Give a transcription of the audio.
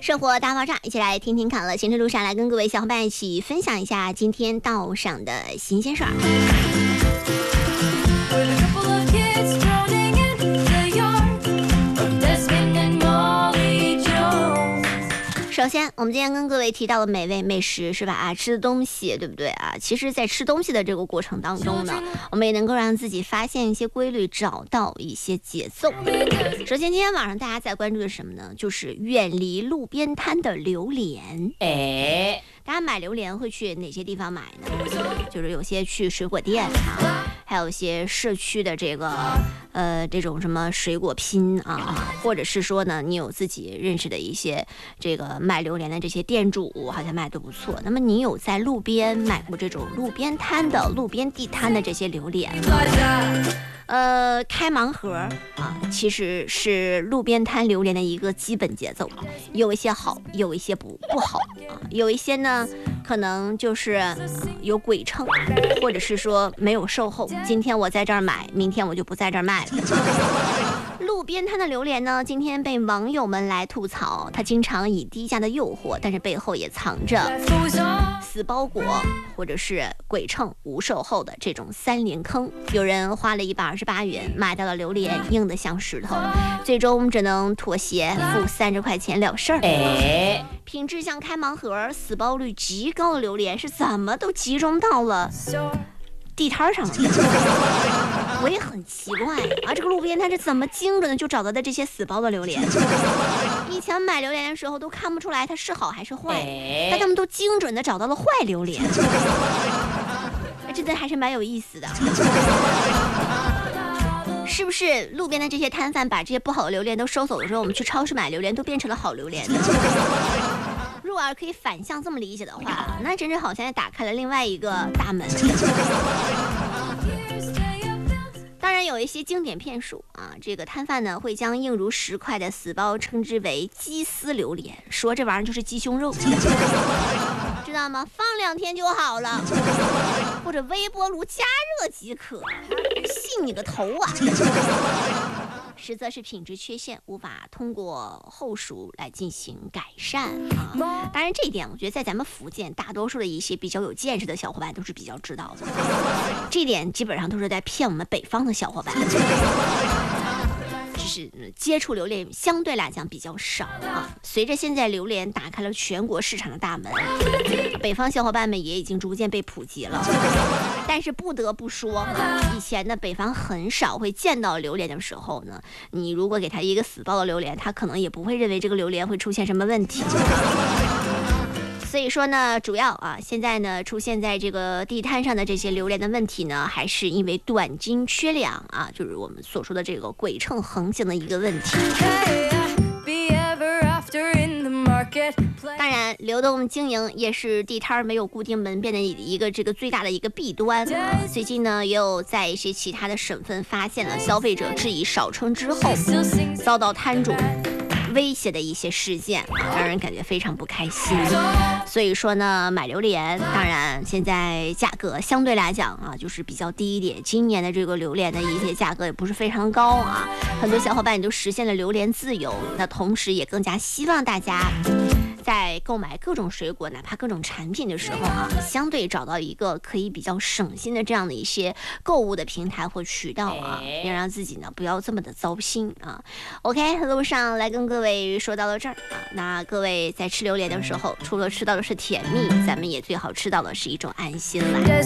生活大爆炸，一起来听听看了。行车路上来跟各位小伙伴一起分享一下今天道上的新鲜事儿。首先，我们今天跟各位提到的美味美食是吧？吃的东西，对不对啊？其实，在吃东西的这个过程当中呢，我们也能够让自己发现一些规律，找到一些节奏。首先，今天晚上大家在关注的是什么呢？就是远离路边摊的榴莲。大家买榴莲会去哪些地方买呢？就是有些去水果店啊，还有一些社区的这种什么水果拼啊，或者是说呢，你有自己认识的一些这个卖榴莲的这些店主，好像卖的不错。那么你有在路边买过这种路边摊的、路边地摊的这些榴莲吗？开盲盒啊，其实是路边摊榴莲的一个基本节奏，有一些好，有一些不好啊，有一些呢可能就是有鬼秤，或者是说没有售后，今天我在这儿买，明天我就不在这儿卖了。路边摊的榴莲呢，今天被网友们来吐槽，它经常以低价的诱惑，但是背后也藏着死包裹或者是鬼秤无售后的这种三连坑。有人花了128元买到了榴莲，硬得像石头，最终只能妥协付30块钱了事儿。品质像开盲盒、死包率极高的榴莲是怎么都集中到了地摊上了？我也很奇怪啊，这个路边摊是怎么精准的就找到的这些死包的榴莲？以前买榴莲的时候都看不出来它是好还是坏，但他们都精准的找到了坏榴莲，真的还是蛮有意思的。是不是路边的这些摊贩把这些不好的榴莲都收走的时候，我们去超市买榴莲都变成了好榴莲呢？如果可以反向这么理解的话，那真是好像也打开了另外一个大门。当然有一些经典骗术啊，这个摊贩呢会将硬如石块的死包称之为鸡丝榴莲，说这玩意儿就是鸡胸肉，知道吗？放2天就好了，或者微波炉加热即可，信你个头啊！实则是品质缺陷，无法通过后熟来进行改善啊。当然这一点我觉得在咱们福建大多数的一些比较有见识的小伙伴都是比较知道的，这一点基本上都是在骗我们北方的小伙伴，就是接触榴莲相对来讲比较少啊。随着现在榴莲打开了全国市场的大门，北方小伙伴们也已经逐渐被普及了。但是不得不说，以前的北方很少会见到榴莲的时候呢，你如果给他一个死包的榴莲，他可能也不会认为这个榴莲会出现什么问题。所以说呢，主要啊，现在呢出现在这个地摊上的这些榴莲的问题呢，还是因为短斤缺两啊，就是我们所说的这个鬼秤横行的一个问题。当然，流动经营也是地摊没有固定门店的一个这个最大的一个弊端啊。最近呢，也有在一些其他的省份发现了消费者质疑少称之后，遭到摊主威胁的一些事件，让人感觉非常不开心。所以说呢，买榴莲当然现在价格相对来讲啊，就是比较低一点。今年的这个榴莲的一些价格也不是非常高啊，很多小伙伴也都实现了榴莲自由。那同时也更加希望大家在购买各种水果，哪怕各种产品的时候啊，相对找到一个可以比较省心的这样的一些购物的平台或渠道啊，也让自己呢不要这么的糟心啊。OK， 路上来跟各位说到了这儿啊，那各位在吃榴莲的时候，除了吃到的是甜蜜，咱们也最好吃到的是一种安心啦。